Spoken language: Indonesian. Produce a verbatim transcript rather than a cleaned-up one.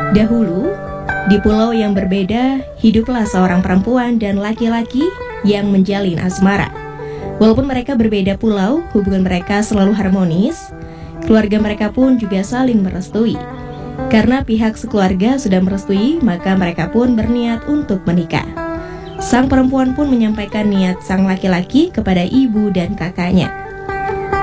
Dahulu, di pulau yang berbeda, hiduplah seorang perempuan dan laki-laki yang menjalin asmara. Walaupun mereka berbeda pulau, hubungan mereka selalu harmonis. Keluarga mereka pun juga saling merestui. Karena pihak sekeluarga sudah merestui, maka mereka pun berniat untuk menikah. Sang perempuan pun menyampaikan niat sang laki-laki kepada ibu dan kakaknya.